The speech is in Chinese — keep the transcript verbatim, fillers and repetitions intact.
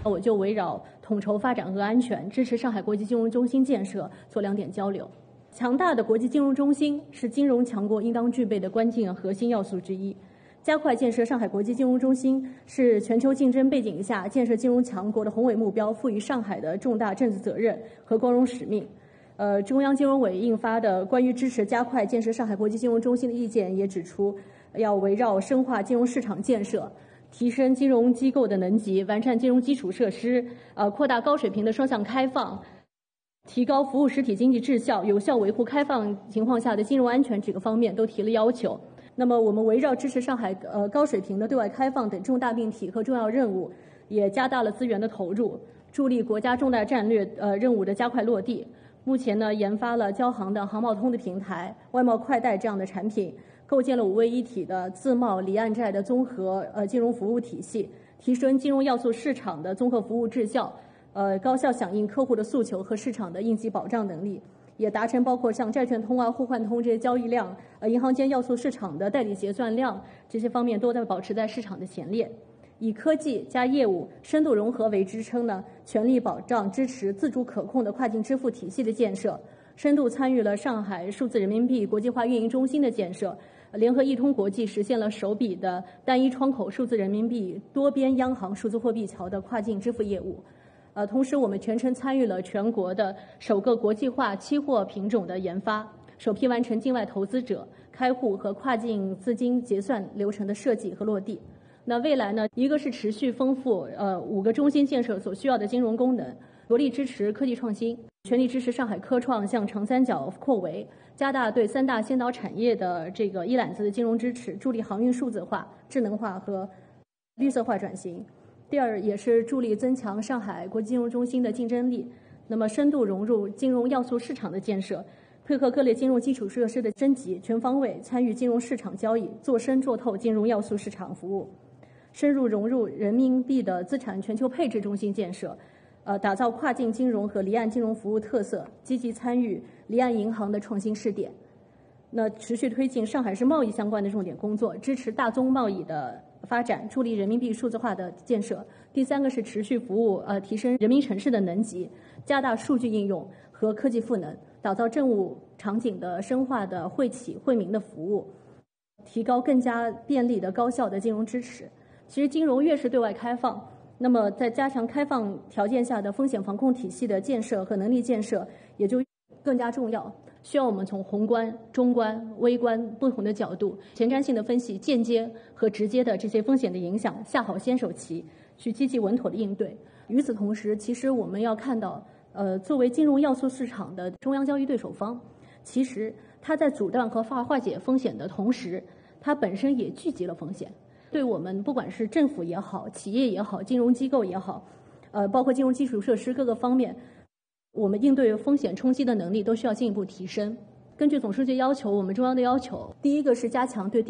我就围绕统筹发展和安全，支持上海国际金融中心建设做两点交流。强大的国际金融中心是金融强国应当具备的关键核心要素之一。加快建设上海国际金融中心是全球竞争背景下建设金融强国的宏伟目标赋予上海的重大政治责任和光荣使命。呃，中央金融委印发的关于支持加快建设上海国际金融中心的意见也指出，要围绕深化金融市场建设，提升金融机构的能级，完善金融基础设施，呃，扩大高水平的双向开放，提高服务实体经济质效，有效维护开放情况下的金融安全几个方面都提了要求。那么，我们围绕支持上海呃高水平的对外开放等重大命题和重要任务，也加大了资源的投入，助力国家重大战略呃任务的加快落地。目前呢，研发了交行的航贸通的平台、外贸快贷这样的产品，构建了五位一体的自贸离岸债的综合呃金融服务体系，提升金融要素市场的综合服务质效，呃高效响应客户的诉求和市场的应急保障能力，也达成包括像债券通啊、互换通这些交易量、呃银行间要素市场的代理结算量这些方面都在保持在市场的前列。以科技加业务深度融合为支撑呢，全力保障支持自主可控的跨境支付体系的建设，深度参与了上海数字人民币国际化运营中心的建设，联合易通国际实现了首笔的单一窗口数字人民币多边央行数字货币桥的跨境支付业务。呃，同时我们全程参与了全国的首个国际化期货品种的研发，首批完成境外投资者开户和跨境资金结算流程的设计和落地。那未来呢，一个是持续丰富呃五个中心建设所需要的金融功能，着力支持科技创新，全力支持上海科创向长三角扩围，加大对三大先导产业的这个一揽子的金融支持，助力航运数字化、智能化和绿色化转型。第二，也是助力增强上海国际金融中心的竞争力，那么深度融入金融要素市场的建设，配合各类金融基础设施的升级，全方位参与金融市场交易，做深做透金融要素市场服务。深入融入人民币的资产全球配置中心建设，呃，打造跨境金融和离岸金融服务特色，积极参与离岸银行的创新试点。那持续推进上海市贸易相关的重点工作，支持大宗贸易的发展，助力人民币数字化的建设。第三个是持续服务呃提升人民城市的能级，加大数据应用和科技赋能，打造政务场景的深化的惠企惠民的服务，提高更加便利的高效的金融支持。其实金融越是对外开放，那么在加强开放条件下的风险防控体系的建设和能力建设也就更加重要，需要我们从宏观、中观、微观不同的角度前瞻性的分析间接和直接的这些风险的影响，下好先手棋，去积极稳妥的应对。与此同时，其实我们要看到呃，作为金融要素市场的中央交易对手方，其实它在阻断和化化解风险的同时，它本身也聚集了风险。对我们不管是政府也好、企业也好、金融机构也好，呃，包括金融基础设施各个方面，我们应对风险冲击的能力都需要进一步提升。根据总书记要求，我们中央的要求，第一个是加强对